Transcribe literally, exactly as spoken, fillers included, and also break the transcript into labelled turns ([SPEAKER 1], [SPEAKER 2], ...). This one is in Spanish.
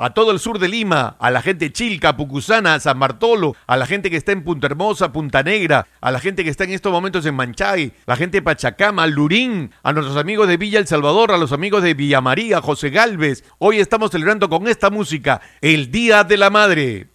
[SPEAKER 1] a todo el sur de Lima, a la gente de Chilca, Pucusana, San Bartolo, a la gente que está en Punta Hermosa, Punta Negra, a la gente que está en estos momentos en Manchay, la gente de Pachacama, Lurín, a nuestros amigos de Villa El Salvador, a los amigos de Villa María, José Galvez. Hoy estamos celebrando con esta música el Día de la Madre.